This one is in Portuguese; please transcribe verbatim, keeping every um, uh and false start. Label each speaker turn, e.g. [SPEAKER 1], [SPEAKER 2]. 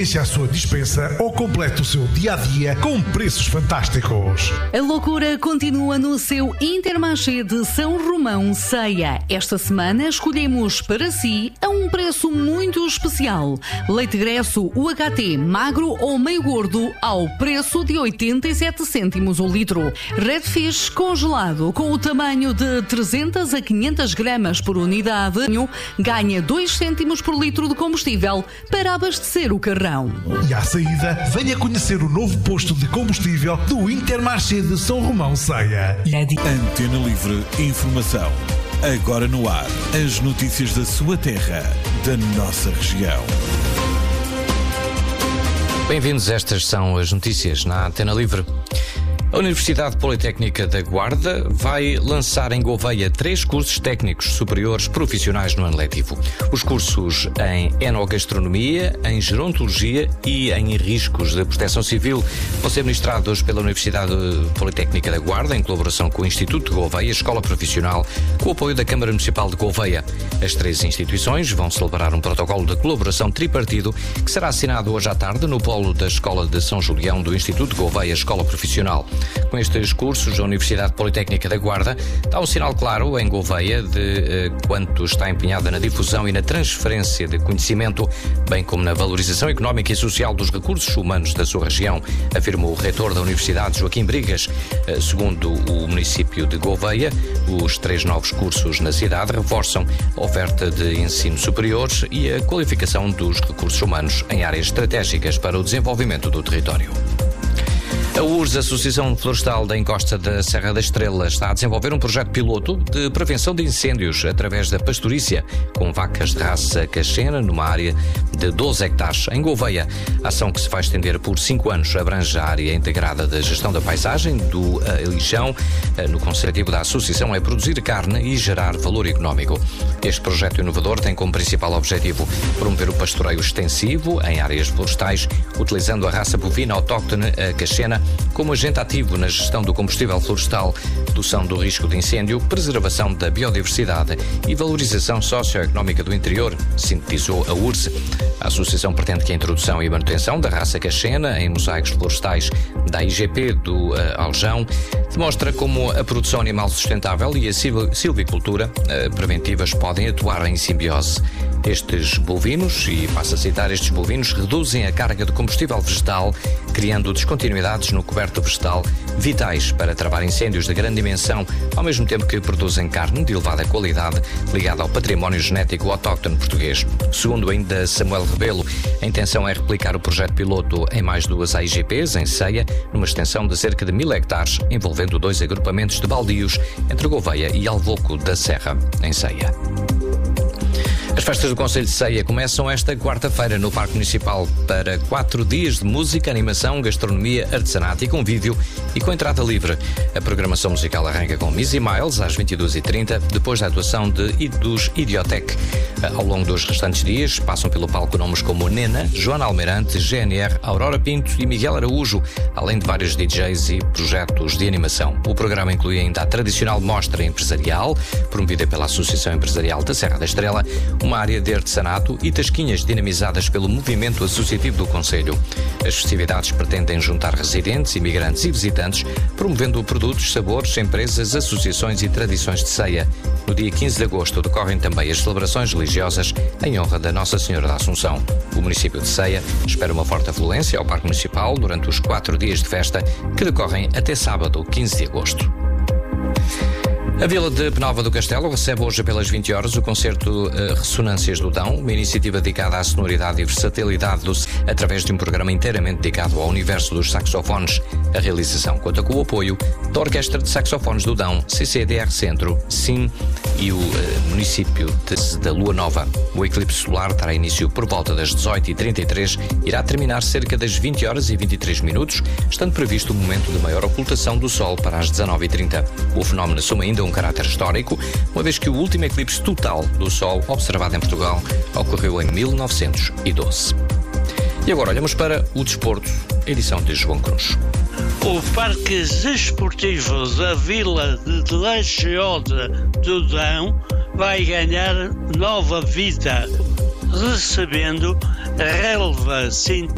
[SPEAKER 1] à sua dispensa ou complete o seu dia-a-dia com preços fantásticos.
[SPEAKER 2] A loucura continua no seu Intermarché de São Romão Ceia. Esta semana escolhemos para si a um preço muito especial. Leite Gresso U H T magro ou meio gordo ao preço de oitenta e sete cêntimos o litro. Redfish congelado com o tamanho de trezentos a quinhentos gramas por unidade ganha dois cêntimos por litro de combustível para abastecer o carrão.
[SPEAKER 1] E à saída, venha conhecer o novo posto de combustível do Intermarché de São Romão Ceia.
[SPEAKER 3] Antena Livre Informação. Agora no ar, as notícias da sua terra, da nossa região.
[SPEAKER 4] Bem-vindos, estas são as notícias na Antena Livre. A Universidade Politécnica da Guarda vai lançar em Gouveia três cursos técnicos superiores profissionais no ano letivo. Os cursos em enogastronomia, em gerontologia e em riscos de proteção civil vão ser ministrados pela Universidade Politécnica da Guarda, em colaboração com o Instituto de Gouveia, Escola Profissional, com o apoio da Câmara Municipal de Gouveia. As três instituições vão celebrar um protocolo de colaboração tripartido que será assinado hoje à tarde no polo da Escola de São Julião do Instituto de Gouveia, Escola Profissional. Com estes cursos, a Universidade Politécnica da Guarda dá um sinal claro em Gouveia de eh, quanto está empenhada na difusão e na transferência de conhecimento, bem como na valorização económica e social dos recursos humanos da sua região, afirmou o reitor da Universidade, Joaquim Brigas. Eh, segundo o município de Gouveia, os três novos cursos na cidade reforçam a oferta de ensino superior e a qualificação dos recursos humanos em áreas estratégicas para o desenvolvimento do território. A U R S S, Associação Florestal da Encosta da Serra da Estrela, está a desenvolver um projeto piloto de prevenção de incêndios através da pastorícia, com vacas de raça cachena numa área de doze hectares, em Gouveia. A ação, que se vai estender por cinco anos, abrange a área integrada da gestão da paisagem do Lixão. No conselho da associação é produzir carne e gerar valor económico. Este projeto inovador tem como principal objetivo promover o pastoreio extensivo em áreas florestais, utilizando a raça bovina autóctone, a cachena, como agente ativo na gestão do combustível florestal, redução do risco de incêndio, preservação da biodiversidade e valorização socioeconómica do interior, sintetizou a U R S S. A associação pretende que a introdução e manutenção da raça cachena em mosaicos florestais da I G P do uh, Aljão demonstra como a produção animal sustentável e a silvicultura uh, preventivas podem atuar em simbiose. Estes bovinos, e passo a citar, estes bovinos reduzem a carga de combustível vegetal, criando descontinuidades no coberto vegetal vitais para travar incêndios de grande dimensão, ao mesmo tempo que produzem carne de elevada qualidade ligada ao património genético autóctone português. Segundo ainda Samuel Rebelo, a intenção é replicar o projeto piloto em mais duas A I G Ps em Ceia, numa extensão de cerca de mil hectares, envolvendo dois agrupamentos de baldios entre Gouveia e Alvoco da Serra, em Ceia. As festas do Concelho de Ceia começam esta quarta-feira no Parque Municipal para quatro dias de música, animação, gastronomia, artesanato e convívio, e com entrada livre. A programação musical arranca com Missy Miles às vinte e duas e trinta, depois da atuação de, dos Idiotec. Ao longo dos restantes dias passam pelo palco nomes como Nena, Joana Almeirante, G N R, Aurora Pinto e Miguel Araújo, além de vários D Js e projetos de animação. O programa inclui ainda a tradicional mostra empresarial, promovida pela Associação Empresarial da Serra da Estrela, uma área de artesanato e tasquinhas dinamizadas pelo movimento associativo do Concelho. As festividades pretendem juntar residentes, imigrantes e visitantes, promovendo produtos, sabores, empresas, associações e tradições de Ceia. No dia quinze de agosto decorrem também as celebrações religiosas em honra da Nossa Senhora da Assunção. O município de Ceia espera uma forte afluência ao Parque Municipal durante os quatro dias de festa, que decorrem até sábado, quinze de agosto. A Vila de Penalva do Castelo recebe hoje pelas vinte horas o concerto uh, Ressonâncias do Dão, uma iniciativa dedicada à sonoridade e versatilidade do, através de um programa inteiramente dedicado ao universo dos saxofones. A realização conta com o apoio da Orquestra de Saxofones do Dão, C C D R Centro, S I M e o uh, município de, da Lua Nova. O eclipse solar terá início por volta das dezoito e trinta e três e irá terminar cerca das vinte horas e vinte e três minutos, estando previsto o momento de maior ocultação do Sol para as dezanove e trinta. O fenómeno assume ainda um caráter histórico, uma vez que o último eclipse total do Sol observado em Portugal ocorreu em mil novecentos e doze. E agora olhamos para o desporto, edição de João Cruz.
[SPEAKER 5] O Parque Desportivo da Vila de Lajeoda do Dão vai ganhar nova vida, recebendo relva sintética